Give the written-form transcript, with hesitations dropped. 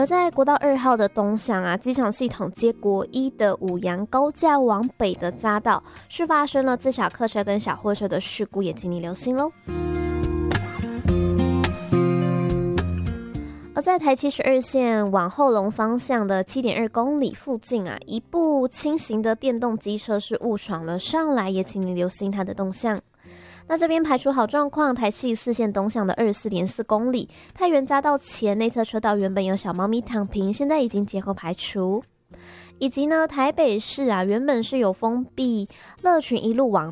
而在国道2号的东向啊，机场系统接国一的五羊高架往北的匝道，是发生了自小客车跟小货车的事故，也请你留心咯。而在台72线往后龙方向的7.2公里附近啊，一部轻型的电动机车是误闯了上来，也请你留心它的动向。那这边排除好状况，台74线东向的24.4公里，太原匝道前内侧车道原本有小猫咪躺平，现在已经节后排除。以及呢，台北市啊，原本是有封闭乐群一路往